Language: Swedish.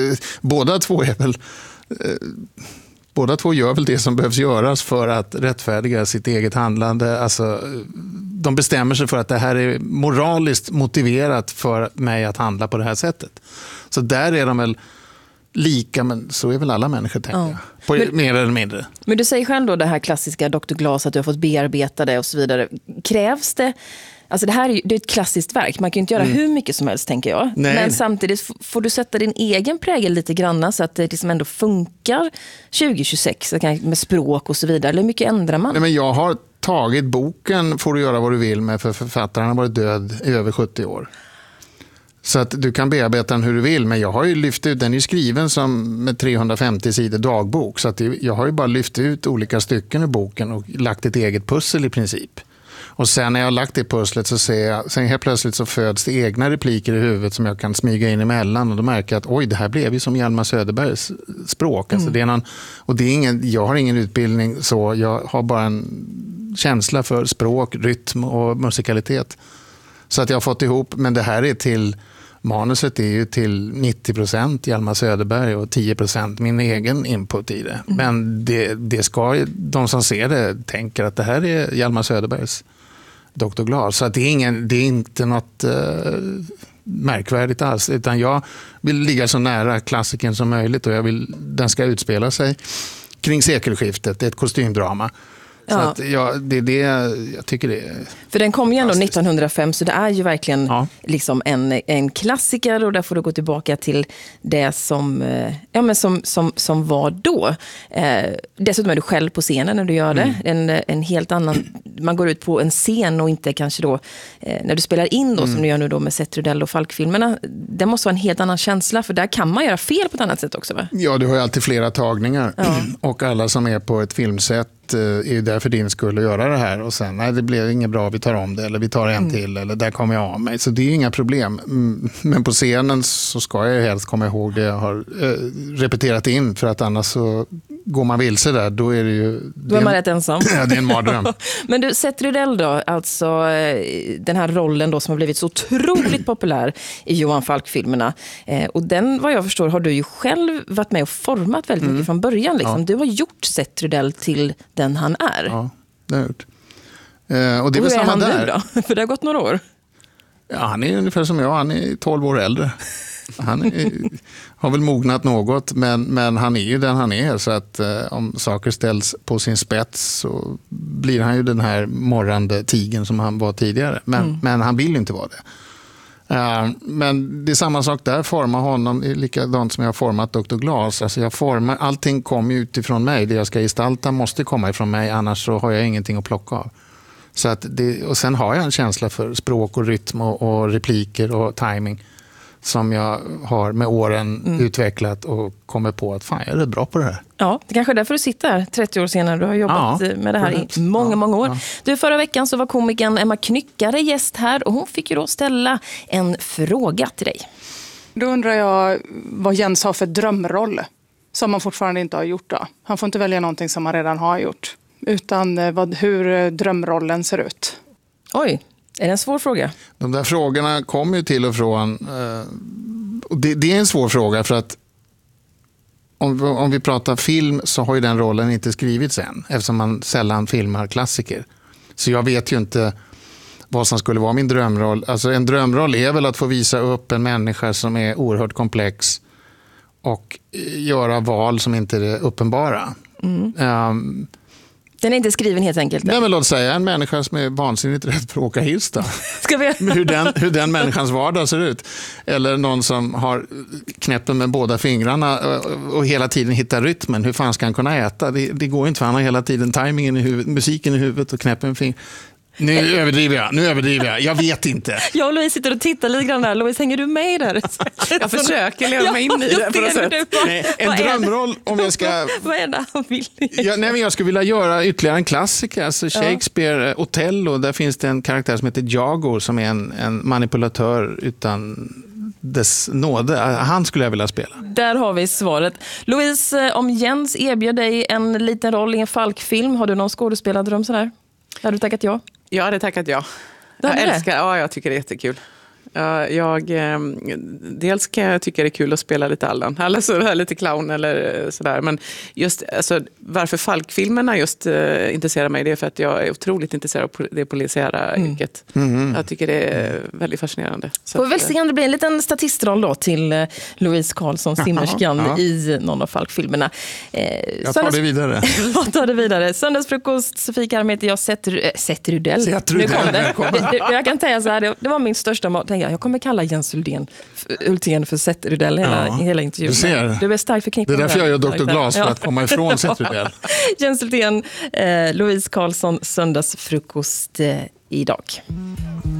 båda två är väl... Båda två gör väl det som behövs göras för att rättfärdiga sitt eget handlande. Alltså, de bestämmer sig för att det här är moraliskt motiverat för mig att handla på det här sättet. Så där är de väl lika, men så är väl alla människor, tänker jag. Mer eller mindre. Men du säger själv då det här klassiska Dr. Glas, att du har fått bearbeta det och så vidare. Krävs det... Alltså det här är ett klassiskt verk. Man kan ju inte göra hur mycket som helst, tänker jag. Nej. Men samtidigt får du sätta din egen prägel lite grann så att det liksom ändå funkar 2026 med språk och så vidare. Eller hur mycket ändrar man? Nej, men jag har tagit boken Får du göra vad du vill med, för författaren har varit död i över 70 år. Så att du kan bearbeta den hur du vill, men jag har ju lyft ut, den är ju skriven som med 350 sidor dagbok, så att jag har ju bara lyft ut olika stycken i boken och lagt ett eget pussel i princip. Och sen när jag har lagt det pusslet så ser jag, sen helt plötsligt så föds det egna repliker i huvudet som jag kan smyga in emellan, och då märker jag att oj, det här blev ju som Hjalmar Söderbergs språk. Alltså det är någon, och det är ingen, jag har ingen utbildning så, jag har bara en känsla för språk, rytm och musikalitet. Så att jag har fått ihop, men det här är till, manuset är ju till 90% Hjalmar Söderberg och 10% min egen input i det. Men det ska, de som ser det tänker att det här är Hjalmar Söderbergs Dr. Glas. Så att det är inte något märkvärdigt alls, utan jag vill ligga så nära klassiken som möjligt, och den ska utspela sig kring sekelskiftet. Det är ett kostymdrama. Så att jag tycker det är... För den kom ju ändå 1905, så det är ju verkligen liksom en klassiker, och där får du gå tillbaka till det som var då. Dessutom är du själv på scenen när du gör det. En helt annan... Man går ut på en scen och inte kanske då... när du spelar in då, som du gör nu då med Seth Rudell och Falk-filmerna, det måste vara en helt annan känsla, för där kan man göra fel på ett annat sätt också, va? Ja, du har ju alltid flera tagningar. Och alla som är på ett filmsätt är ju där för din skull att göra det här, och sen, nej, det blev inget bra, vi tar om det, eller vi tar en till, eller där kommer jag av mig. Så det är ju inga problem. Men på scenen så ska jag helst komma ihåg det jag har repeterat in, för att annars så går man vilse där, då är det ju... Då är man rätt ensam. Ja, det är en mardröm. Men du, Seth Rudell då, alltså den här rollen då som har blivit så otroligt populär i Johan Falk-filmerna. Och den, vad jag förstår, har du ju själv varit med och format väldigt mycket från början. Liksom. Du har gjort Seth Rudell till den han är. Ja, det har jag gjort. Och det och hur är han där. nu då? För det har gått några år. Ja, han är ungefär som jag, han är 12 år äldre. Han har väl mognat något, men han är ju den han är, så att om saker ställs på sin spets så blir han ju den här morrande tigen som han var tidigare. Men han vill ju inte vara det. Men det är samma sak där, forma honom är likadant som jag har format Dr. Glas. Alltså allting kommer utifrån mig, det jag ska gestalta måste komma ifrån mig, annars så har jag ingenting att plocka av. Så att och sen har jag en känsla för språk och rytm och repliker och timing som jag har med åren utvecklat och kommer på att fan, jag är rätt bra på det här. Ja, det kanske är därför du sitter här 30 år senare. Du har jobbat med det här i många år. Ja. Du, förra veckan så var komikern Emma Knyckare gäst här, och hon fick ju då ställa en fråga till dig. Då undrar jag vad Jens har för drömroll som man fortfarande inte har gjort då. Han får inte välja någonting som han redan har gjort, utan hur drömrollen ser ut. Oj. Är det en svår fråga? De där frågorna kommer ju till och från. Och det är en svår fråga, för att om vi pratar film så har ju den rollen inte skrivits än, eftersom man sällan filmar klassiker. Så jag vet ju inte vad som skulle vara min drömroll. Alltså en drömroll är väl att få visa upp en människa som är oerhört komplex och göra val som inte är uppenbara. Den är inte skriven helt enkelt. Nej, men låt säga en människa som är vansinnigt rädd för att åka hiss då. hur den människans vardag ser ut. Eller någon som har knäppen med båda fingrarna och hela tiden hittar rytmen. Hur fan ska han kunna äta? Det går inte, för han har hela tiden timingen i huvudet, musiken i huvudet och knäppen med fingrar. Nu överdriver jag. Jag vet inte. Jag och Louise sitter och tittar lite grann där. Louise, hänger du med där? Jag försöker leva mig in i det på något sätt. En drömroll om jag ska... Vad är det han vill? Jag skulle vilja göra ytterligare en klassiker. Alltså Shakespeare, Othello. Där finns det en karaktär som heter Jago, som är en manipulatör utan dess nåde. Han skulle jag vilja spela. Där har vi svaret. Louise, om Jens erbjöd dig en liten roll i en Falk-film, har du någon skådespelardröm sådär? Har du tackat ja? Ja, det tackat ja. Jag älskar, jag tycker det är jättekul. Dels kan jag tycka det är kul att spela lite Allan, eller så här lite clown eller sådär. Men just alltså, varför Falk-filmerna just intresserar mig, det är för att jag är otroligt intresserad av det polisiära yrket. Jag tycker det är väldigt fascinerande. Får vi väl se om det blir en liten statistroll då till Louise Karlsson, simmerskan i någon av Falk-filmerna. Jag tar det vidare. Jag tar det vidare. Söndagsfrukost, Sofie Karm heter jag, Seth Rydell. Nu kom det. Jag kan säga så här, det var min största mål. Jag kommer kalla Jens Hultén för Seth Rydell hela intervjun. Du är starkt förknippad. Det är därför jag gör Dr. Glas, för att komma ifrån Seth Rydell. Jens Hultén, Louise Karlsson, Söndagsfrukost idag.